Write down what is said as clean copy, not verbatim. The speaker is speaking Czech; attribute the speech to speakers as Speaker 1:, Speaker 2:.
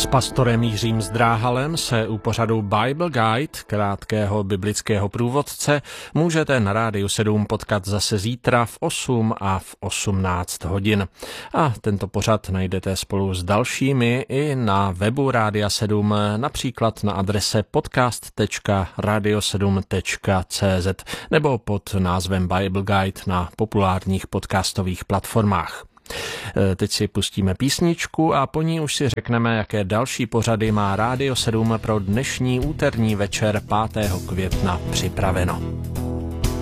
Speaker 1: pastorem Jiřím Zdráhalem se u pořadu Bible Guide, krátkého biblického průvodce, můžete na Rádiu 7 potkat zase zítra v 8 a v 18 hodin. A tento pořad najdete spolu s dalšími i na webu Rádia 7, například na adrese podcast.radio7.cz nebo pod názvem Bible Guide na populárních podcastových platformách. Teď si pustíme písničku a po ní už si řekneme, jaké další pořady má Rádio 7 pro dnešní úterní večer 5. května připraveno.